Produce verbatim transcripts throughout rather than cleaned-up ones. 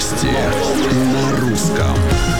Новости на русском.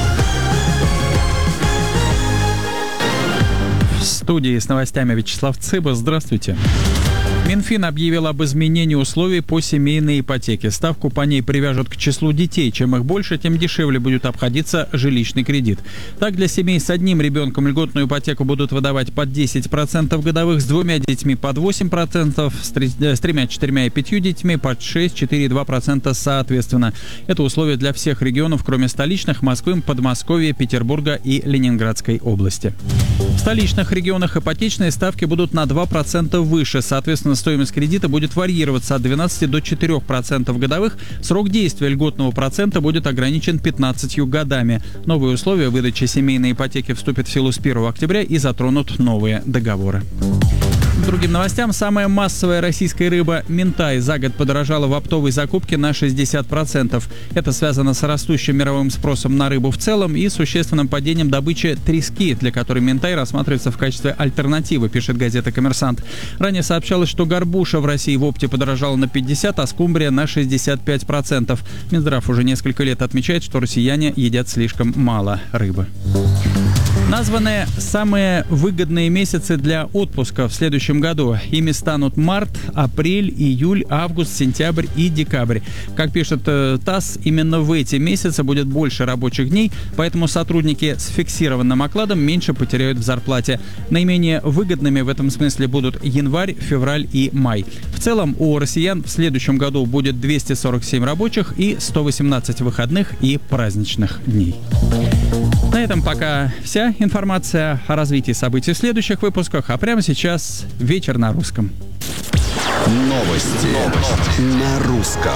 В студии с новостями Вячеслав Цыба. Здравствуйте. Минфин объявил об изменении условий по семейной ипотеке. Ставку по ней привяжут к числу детей. Чем их больше, тем дешевле будет обходиться жилищный кредит. Так, для семей с одним ребенком льготную ипотеку будут выдавать под десять процентов годовых, с двумя детьми под восемь процентов, с, три, с тремя, четырьмя и пятью детьми под шесть, четыре и два процента соответственно. Это условия для всех регионов, кроме столичных: Москвы, Подмосковья, Петербурга и Ленинградской области. В столичных регионах ипотечные ставки будут на два процента выше. Соответственно, стоимость кредита будет варьироваться от двенадцати до четырёх процентов годовых. Срок действия льготного процента будет ограничен пятнадцатью годами. Новые условия выдачи семейной ипотеки вступят в силу с первого октября и затронут новые договоры. К другим новостям. Самая массовая российская рыба минтай за год подорожала в оптовой закупке на шестьдесят процентов. Это связано с растущим мировым спросом на рыбу в целом и существенным падением добычи трески, для которой минтай рассматривается в качестве альтернативы, пишет газета «Коммерсант». Ранее сообщалось, что горбуша в России в опте подорожала на пятьдесят, а скумбрия на шестьдесят пять процентов. Минздрав уже несколько лет отмечает, что россияне едят слишком мало рыбы. Названы самые выгодные месяцы для отпуска в следующем году. Ими станут март, апрель, июль, август, сентябрь и декабрь. Как пишет э, ТАСС, именно в эти месяцы будет больше рабочих дней, поэтому сотрудники с фиксированным окладом меньше потеряют в зарплате. Наименее выгодными в этом смысле будут январь, февраль и май. В целом у россиян в следующем году будет двести сорок семь рабочих и сто восемнадцать выходных и праздничных дней. На этом пока вся информация о развитии событий в следующих выпусках, а прямо сейчас вечер на русском. Новости, Новости. на русском.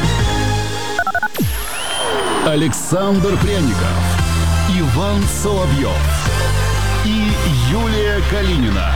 Александр Пряников, Иван Соловьев и Юлия Калинина.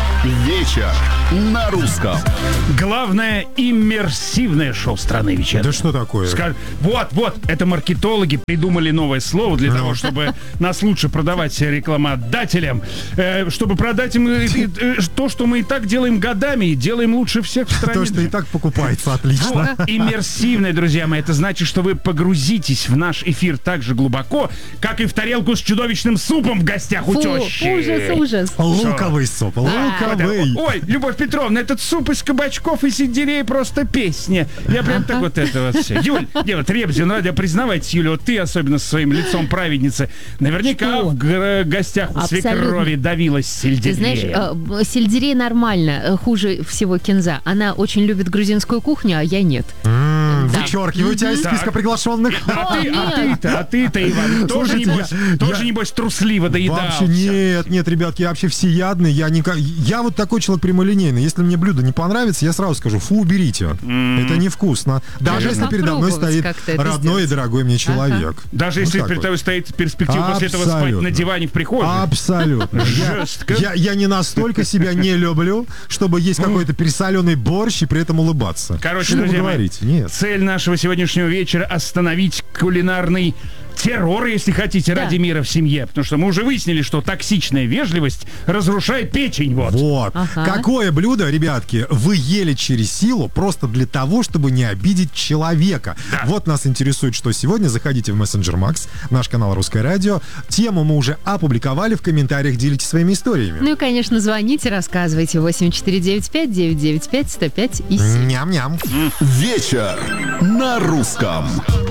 Вечер на русском. Главное иммерсивное шоу страны вечерней. Да что такое? Скаж... Вот, вот, это маркетологи придумали новое слово для того, чтобы нас лучше продавать рекламодателям, э, чтобы продать им э, э, то, что мы и так делаем годами, и делаем лучше всех в стране. То, что и так покупается, отлично. Вот, иммерсивное, друзья мои, это значит, что вы погрузитесь в наш эфир так же глубоко, как и в тарелку с чудовищным супом в гостях у Фу, тещи. ужас, ужас. Луковый суп, луковый. Ой, Любовь Петровна, этот суп из кабачков и сельдерей просто песня. Я прям так вот это вот все. Юль, не, вот Ребзин, Надя, признавайтесь, Юля, вот ты особенно со своим лицом праведницы, наверняка Что? в г- гостях у свекрови давилась сельдерей. Ты знаешь, э, сельдерей нормально, э, хуже всего кинза. Она очень любит грузинскую кухню, а я нет. М-м, Да. Вычеркиваю тебя из списка Так. приглашенных. А ты, а нет. ты-то, а ты-то, Иван, тоже, Слушайте, небось, я- тоже я- небось трусливо доедался. Вообще нет, нет, ребятки, я вообще всеядный. Я, никак... я вот такой человек прямолинейный. Если мне блюдо не понравится, я сразу скажу: фу, уберите. Mm. Это невкусно. Даже если передо мной Попробовать стоит как-то это родной и сделать. дорогой мне человек. Даже Вот если так перед вот. тобой стоит перспектива после этого спать Абсолютно. на диване в прихожей. Абсолютно. Я, Жестко. я, я не настолько себя не люблю, чтобы есть какой-то пересоленный борщ и при этом улыбаться. Короче, что вы друзья мои, говорите? Нет. цель нашего сегодняшнего вечера — остановить кулинарный террор, если хотите, Да. ради мира в семье. Потому что мы уже выяснили, что токсичная вежливость разрушает печень. Вот. Вот. Ага. Какое блюдо, ребятки, вы ели через силу просто для того, чтобы не обидеть человека? Да. Вот нас интересует, что сегодня. Заходите в Мессенджер Макс, наш канал Русское радио. Тему мы уже опубликовали, в комментариях делитесь своими историями. Ну и, конечно, звоните, рассказывайте. восемь четыре девять пять девять девять пять сто пять и семь. Ням-ням. Вечер на русском.